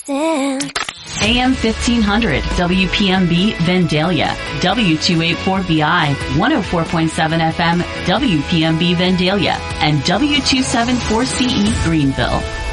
dance. AM 1500, WPMB Vandalia, W284BI, 104.7 FM, WPMB Vandalia, and W274CE Greenville.